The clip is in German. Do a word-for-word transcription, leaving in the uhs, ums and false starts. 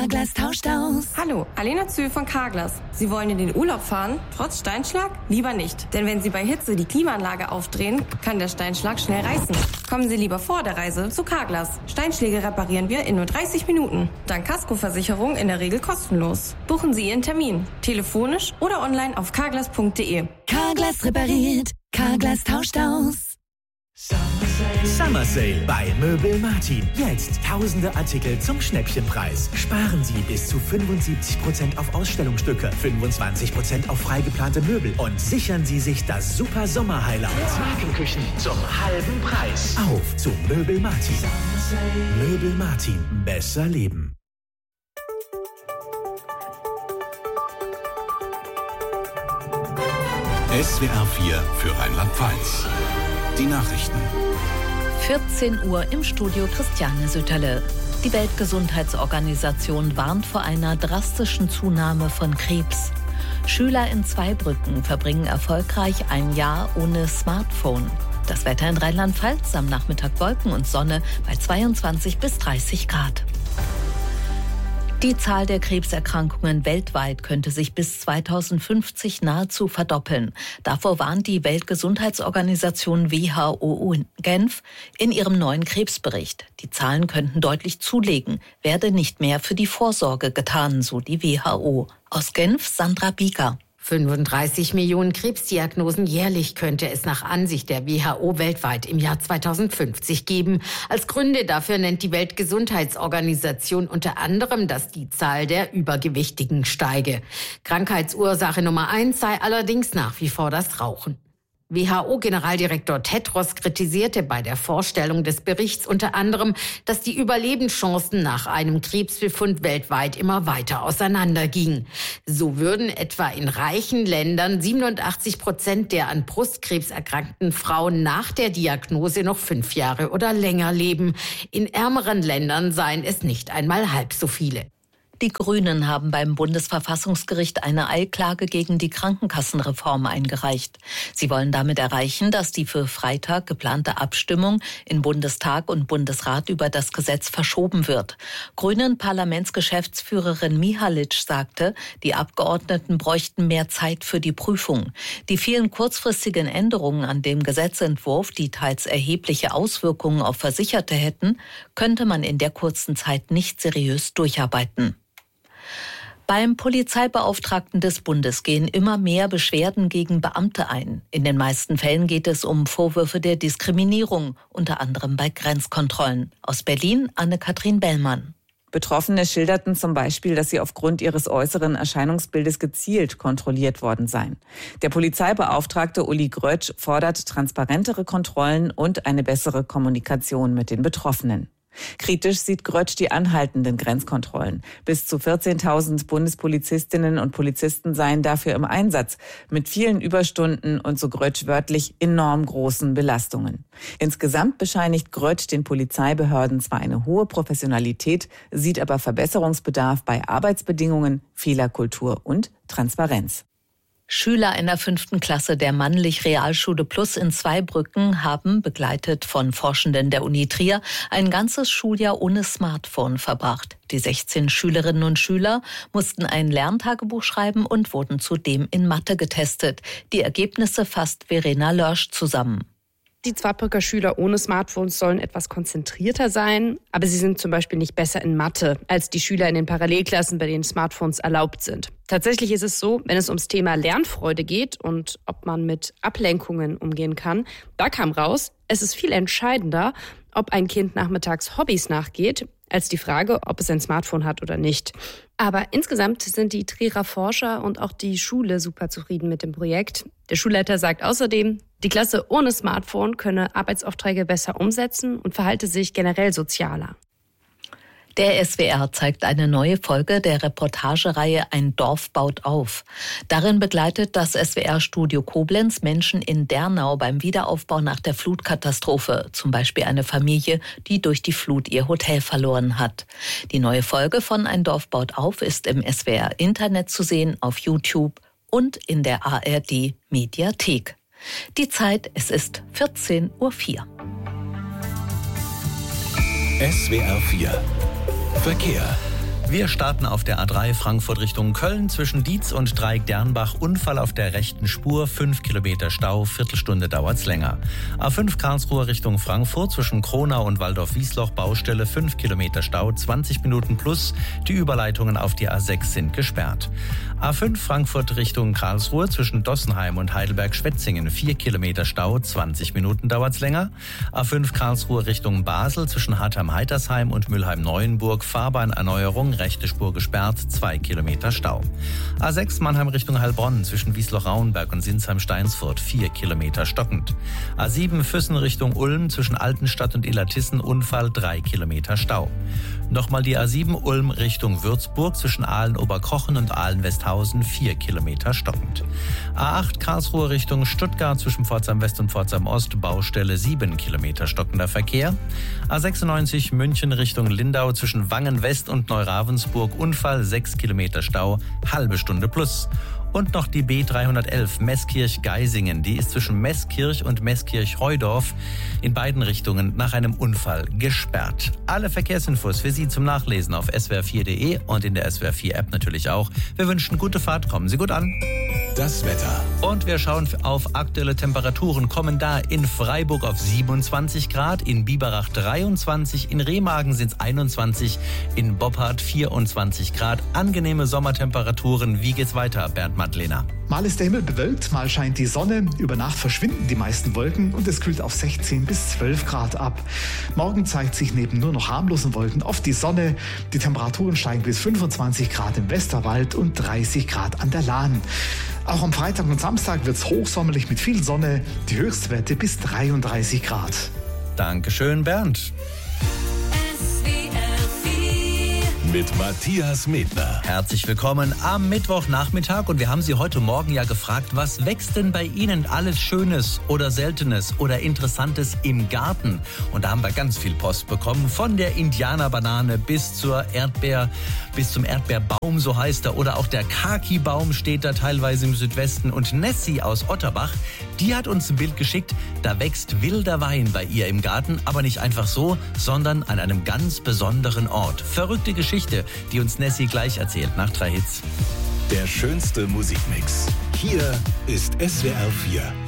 Carglass tauscht aus. Hallo, Alena Zühl von Carglass. Sie wollen in den Urlaub fahren, trotz Steinschlag? Lieber nicht. Denn wenn Sie bei Hitze die Klimaanlage aufdrehen, kann der Steinschlag schnell reißen. Kommen Sie lieber vor der Reise zu Carglass. Steinschläge reparieren wir in nur dreißig Minuten. Dank Kaskoversicherung in der Regel kostenlos. Buchen Sie Ihren Termin. Telefonisch oder online auf carglass punkt de. Carglass repariert. Carglass tauscht aus. Summer Sale bei Möbel Martin. Jetzt tausende Artikel zum Schnäppchenpreis. Sparen Sie bis zu fünfundsiebzig Prozent auf Ausstellungsstücke, fünfundzwanzig Prozent auf freigeplante Möbel und sichern Sie sich das super Sommer-Highlight. Markenküchen zum halben Preis. Auf zu Möbel Martin. Möbel Martin. Besser leben. S W R vier für Rheinland-Pfalz. Die Nachrichten. vierzehn Uhr im Studio Christiane Sütterle. Die Weltgesundheitsorganisation warnt vor einer drastischen Zunahme von Krebs. Schüler in Zweibrücken verbringen erfolgreich ein Jahr ohne Smartphone. Das Wetter in Rheinland-Pfalz am Nachmittag Wolken und Sonne bei zweiundzwanzig bis dreißig Grad. Die Zahl der Krebserkrankungen weltweit könnte sich bis zweitausendfünfzig nahezu verdoppeln. Davor warnt die Weltgesundheitsorganisation W H O in Genf in ihrem neuen Krebsbericht. Die Zahlen könnten deutlich zulegen, werde nicht mehr für die Vorsorge getan, so die W H O. Aus Genf Sandra Bieger. fünfunddreißig Millionen Krebsdiagnosen jährlich könnte es nach Ansicht der W H O weltweit im Jahr zweitausendfünfzig geben. Als Gründe dafür nennt die Weltgesundheitsorganisation unter anderem, dass die Zahl der Übergewichtigen steige. Krankheitsursache Nummer eins sei allerdings nach wie vor das Rauchen. W H O-Generaldirektor Tedros kritisierte bei der Vorstellung des Berichts unter anderem, dass die Überlebenschancen nach einem Krebsbefund weltweit immer weiter auseinandergingen. So würden etwa in reichen Ländern siebenundachtzig Prozent der an Brustkrebs erkrankten Frauen nach der Diagnose noch fünf Jahre oder länger leben. In ärmeren Ländern seien es nicht einmal halb so viele. Die Grünen haben beim Bundesverfassungsgericht eine Eilklage gegen die Krankenkassenreform eingereicht. Sie wollen damit erreichen, dass die für Freitag geplante Abstimmung in Bundestag und Bundesrat über das Gesetz verschoben wird. Grünen-Parlamentsgeschäftsführerin Mihalic sagte, die Abgeordneten bräuchten mehr Zeit für die Prüfung. Die vielen kurzfristigen Änderungen an dem Gesetzentwurf, die teils erhebliche Auswirkungen auf Versicherte hätten, könnte man in der kurzen Zeit nicht seriös durcharbeiten. Beim Polizeibeauftragten des Bundes gehen immer mehr Beschwerden gegen Beamte ein. In den meisten Fällen geht es um Vorwürfe der Diskriminierung, unter anderem bei Grenzkontrollen. Aus Berlin Anne-Kathrin Bellmann. Betroffene schilderten zum Beispiel, dass sie aufgrund ihres äußeren Erscheinungsbildes gezielt kontrolliert worden seien. Der Polizeibeauftragte Uli Grötsch fordert transparentere Kontrollen und eine bessere Kommunikation mit den Betroffenen. Kritisch sieht Grötsch die anhaltenden Grenzkontrollen. Bis zu vierzehntausend Bundespolizistinnen und Polizisten seien dafür im Einsatz, mit vielen Überstunden und, so Grötsch wörtlich, enorm großen Belastungen. Insgesamt bescheinigt Grötsch den Polizeibehörden zwar eine hohe Professionalität, sieht aber Verbesserungsbedarf bei Arbeitsbedingungen, Fehlerkultur und Transparenz. Schüler einer fünften Klasse der Mannlich Realschule Plus in Zweibrücken haben, begleitet von Forschenden der Uni Trier, ein ganzes Schuljahr ohne Smartphone verbracht. Die sechzehn Schülerinnen und Schüler mussten ein Lerntagebuch schreiben und wurden zudem in Mathe getestet. Die Ergebnisse fasst Verena Lörsch zusammen. Die Zweibrücker Schüler ohne Smartphones sollen etwas konzentrierter sein, aber sie sind zum Beispiel nicht besser in Mathe als die Schüler in den Parallelklassen, bei denen Smartphones erlaubt sind. Tatsächlich ist es so, wenn es ums Thema Lernfreude geht und ob man mit Ablenkungen umgehen kann, da kam raus, es ist viel entscheidender, ob ein Kind nachmittags Hobbys nachgeht, als die Frage, ob es ein Smartphone hat oder nicht. Aber insgesamt sind die Trierer Forscher und auch die Schule super zufrieden mit dem Projekt. Der Schulleiter sagt außerdem, die Klasse ohne Smartphone könne Arbeitsaufträge besser umsetzen und verhalte sich generell sozialer. Der S W R zeigt eine neue Folge der Reportagereihe Ein Dorf baut auf. Darin begleitet das S W R-Studio Koblenz Menschen in Dernau beim Wiederaufbau nach der Flutkatastrophe. Zum Beispiel eine Familie, die durch die Flut ihr Hotel verloren hat. Die neue Folge von Ein Dorf baut auf ist im S W R-Internet zu sehen, auf YouTube und in der A R D-Mediathek. Die Zeit, es ist vierzehn Uhr vier. S W R vier Verkehr. Wir starten auf der A drei Frankfurt Richtung Köln zwischen Dietz und Dreieck-Dernbach. Unfall auf der rechten Spur, fünf Kilometer Stau, Viertelstunde dauert's länger. A fünf Karlsruhe Richtung Frankfurt zwischen Kronau und Waldorf-Wiesloch Baustelle, fünf Kilometer Stau, zwanzig Minuten plus. Die Überleitungen auf die A sechs sind gesperrt. A fünf Frankfurt Richtung Karlsruhe zwischen Dossenheim und Heidelberg-Schwetzingen, vier Kilometer Stau, zwanzig Minuten dauert's länger. A fünf Karlsruhe Richtung Basel zwischen Hartheim-Heitersheim und Mülheim-Neuenburg, Fahrbahnerneuerung, rechte Spur gesperrt, zwei Kilometer Stau. A sechs Mannheim Richtung Heilbronn zwischen Wiesloch-Rauenberg und Sinsheim-Steinsfurt, vier Kilometer stockend. A sieben Füssen Richtung Ulm zwischen Altenstadt und Illertissen, Unfall, drei Kilometer Stau. Nochmal die A sieben Ulm Richtung Würzburg zwischen Aalen-Oberkochen und Aalen-Westhausen, vier Kilometer stockend. A acht Karlsruhe Richtung Stuttgart zwischen Pforzheim West und Pforzheim Ost, Baustelle, sieben Kilometer stockender Verkehr. A sechsundneunzig München Richtung Lindau zwischen Wangen West und Neuravensburg, Unfall, sechs Kilometer Stau, halbe Stunde plus. Und noch die B dreihundertelf Meßkirch-Geisingen. Die ist zwischen Meßkirch und Meßkirch-Heudorf in beiden Richtungen nach einem Unfall gesperrt. Alle Verkehrsinfos für Sie zum Nachlesen auf S W R vier punkt de und in der S W R vier App natürlich auch. Wir wünschen gute Fahrt, kommen Sie gut an. Das Wetter. Und wir schauen auf aktuelle Temperaturen. Kommen da in Freiburg auf siebenundzwanzig Grad, in Biberach dreiundzwanzig, in Remagen sind es einundzwanzig, in Boppard vierundzwanzig Grad. Angenehme Sommertemperaturen. Wie geht's weiter, Bernd Madlener? Mal ist der Himmel bewölkt, mal scheint die Sonne. Über Nacht verschwinden die meisten Wolken und es kühlt auf sechzehn bis zwölf Grad ab. Morgen zeigt sich neben nur noch harmlosen Wolken oft die Sonne. Die Temperaturen steigen bis fünfundzwanzig Grad im Westerwald und dreißig Grad an der Lahn. Auch am Freitag und Samstag wird es hochsommerlich mit viel Sonne. Die Höchstwerte bis dreiunddreißig Grad. Dankeschön, Bernd. Mit Matthias Medner. Herzlich willkommen am Mittwochnachmittag und wir haben Sie heute Morgen ja gefragt, was wächst denn bei Ihnen alles Schönes oder Seltenes oder Interessantes im Garten? Und da haben wir ganz viel Post bekommen, von der Indianerbanane bis zur Erdbeer, bis zum Erdbeerbaum, so heißt er, oder auch der Kaki-Baum steht da teilweise im Südwesten. Und Nessie aus Otterbach, die hat uns ein Bild geschickt, da wächst wilder Wein bei ihr im Garten, aber nicht einfach so, sondern an einem ganz besonderen Ort. Verrückte Geschichte, die uns Nessie gleich erzählt nach drei Hits. Der schönste Musikmix. Hier ist S W R vier.